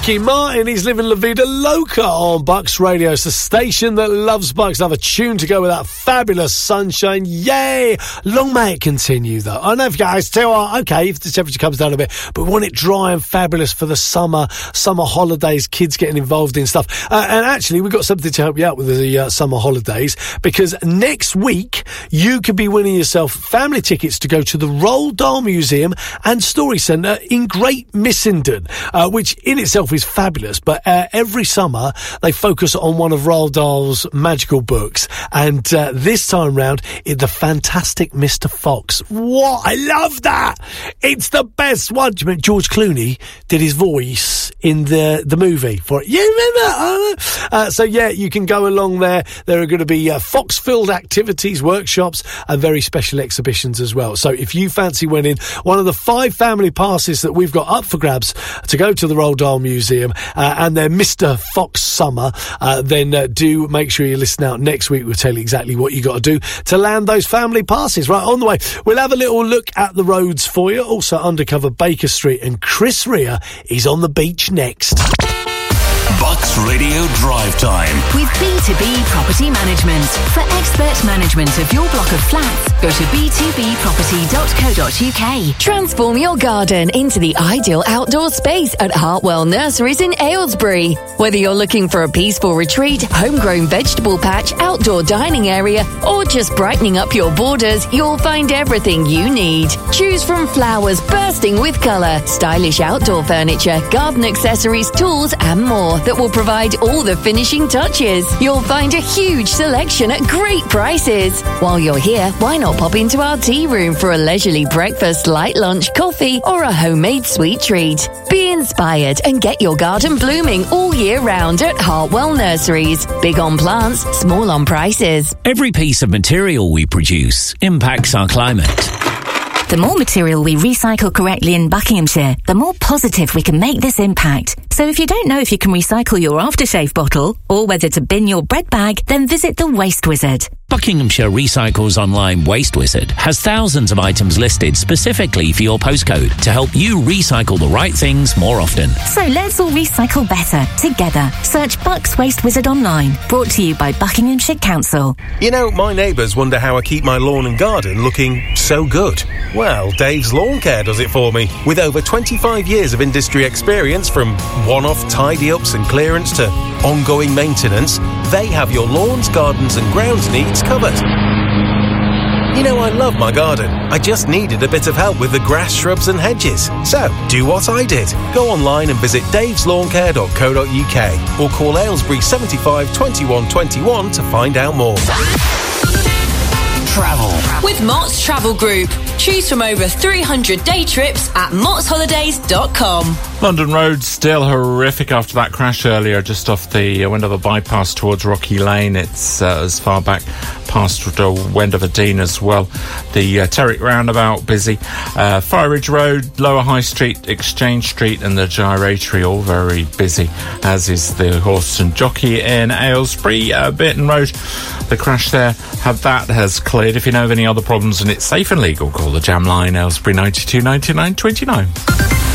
Ricky Martin, he's living La Vida Loca on Bucks Radio. It's the station that loves Bucks. Another tune to go with that fabulous sunshine. Yay! Long may it continue, though. I know if you guys too are okay if the temperature comes down a bit, but we want it dry and fabulous for the summer holidays, kids getting involved in stuff. And actually, we've got something to help you out with the summer holidays, because next week you could be winning yourself family tickets to go to the Roald Dahl Museum and Story Centre in Great Missenden, which in itself is fabulous, but every summer they focus on one of Roald Dahl's magical books, and this time round the Fantastic Mr. Fox. What? I love that! It's the best one. Do you remember George Clooney did his voice in the movie for it? You remember? So yeah, you can go along there. There are going to be Fox-filled activities, workshops, and very special exhibitions as well. So if you fancy winning one of the 5 family passes that we've got up for grabs to go to the Roald Dahl Museum and their Mr. Fox Summer, then do make sure you listen out next week. We'll tell you exactly what you got to do to land those family passes. Right, on the way, we'll have a little look at the roads for you. Also, Undercover Baker Street, and Chris Rea is on the beach next. Bucks Radio Drive Time with B2B Property Management. For expert management of your block of flats, go to b2bproperty.co.uk. Transform your garden into the ideal outdoor space at Hartwell Nurseries in Aylesbury. Whether you're looking for a peaceful retreat, homegrown vegetable patch, outdoor dining area, or just brightening up your borders, you'll find everything you need. Choose from flowers bursting with colour, stylish outdoor furniture, garden accessories, tools, and more that will provide all the finishing touches. You'll find a huge selection at great prices. While you're here, why not pop into our tea room for a leisurely breakfast, light lunch, coffee, or a homemade sweet treat? Be inspired and get your garden blooming all year round at Hartwell Nurseries. Big on plants, small on prices. Every piece of material we produce impacts our climate. The more material we recycle correctly in Buckinghamshire, the more positive we can make this impact. So if you don't know if you can recycle your aftershave bottle or whether to bin your bread bag, then visit the Waste Wizard. Buckinghamshire Recycles Online Waste Wizard has thousands of items listed specifically for your postcode to help you recycle the right things more often. So let's all recycle better, together. Search Bucks Waste Wizard online. Brought to you by Buckinghamshire Council. You know, my neighbours wonder how I keep my lawn and garden looking so good. Well, Dave's Lawn Care does it for me. With over 25 years of industry experience, from one-off tidy-ups and clearance to ongoing maintenance, they have your lawns, gardens and grounds needs covered. You know, I love my garden. I just needed a bit of help with the grass, shrubs and hedges. So, do what I did. Go online and visit daveslawncare.co.uk or call Aylesbury 75 21 21 to find out more. Travel with Mott's Travel Group. Choose from over 300 day trips at mottsholidays.com. London roads still horrific after that crash earlier, just off the Wendover bypass towards Rocky Lane. It's as far back past Wendover Dean as well. The Terrick roundabout busy. Fire Ridge Road, Lower High Street, Exchange Street and the Gyratory all very busy, as is the Horse and Jockey in Aylesbury. Burton Road, the crash there has cleared. If you know of any other problems and it's safe and legal, call the Jam Line, Aylesbury 92 99 29.